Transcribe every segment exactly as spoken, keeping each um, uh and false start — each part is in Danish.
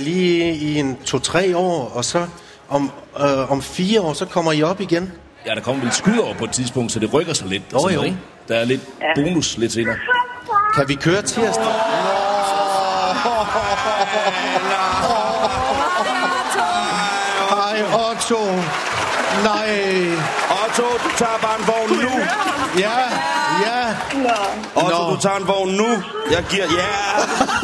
lige i en to-tre år, og så om, øh, om fire år, så kommer I op igen. Ja, der kommer vel skud over på et tidspunkt, så det rykker sig lidt. Oh, jo. Noget, der er lidt bonus lidt senere. Kan vi køre tirsdag? Hej, Otto. Nej. Otto, du tager bare en vogn nu. Ja, ja. Otto, Nå. du tager en vogn nu. Jeg giver... Ja.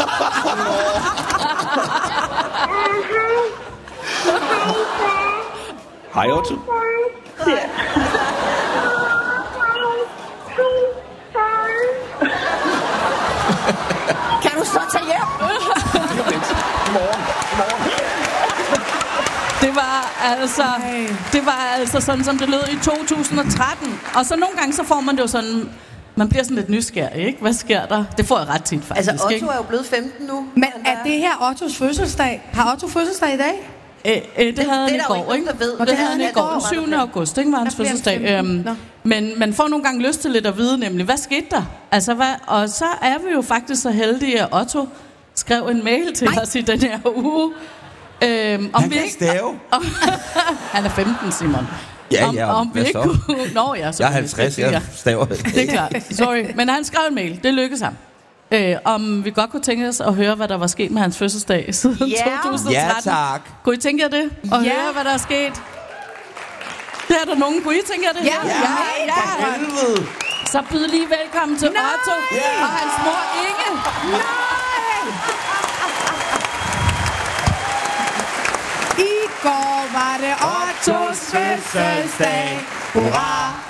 Hej, Otto. Kan du så tage hjem? Det var altså, det var altså sådan, som det lød i to tusind og tretten. Og så nogle gange, så får man det jo sådan... Man bliver sådan lidt nysgerrig, ikke? Hvad sker der? Det får jeg ret tit, faktisk. Altså, Otto ikke? er jo blevet femten nu. Men er det her Ottos fødselsdag? Har Otto fødselsdag i dag? Æ, æ, det, det havde han det i er der jo går, ikke ikke? nogen, der ved. Og det, Det havde han havde i han går, i går, den syvende august, ikke? Var hans Der bliver fødselsdag. han Øhm, men man får nogle gange lyst til lidt at vide, nemlig, hvad skete der? Altså, hvad, og så er vi jo faktisk så heldige, at Otto skrev en mail til Ej. os i den her uge. Øhm, om Han vi kan ikke- stave. om- Han er femten, Simon. Ja, om, ja, om vi hvad ikke så? kunne... Nå, ja, Jeg er selvfølgelig. halvtreds, Ja. jeg staver. Det er klart. Sorry. Men han skrev en mail. Det lykkedes ham. Øh, om vi godt kunne tænke os at høre, hvad der var sket med hans fødselsdag siden Ja. to tusind og tretten. Ja, tak. Kunne I tænke jer det? Og Ja. høre, hvad der er sket? Det er der nogen. Kunne I tænke jer det? Ja. her? Ja. ja. Helvede. Så byd lige velkommen til Nej. Otto og hans mor Inge. I går var det Ottos fødselsdag. Hurra!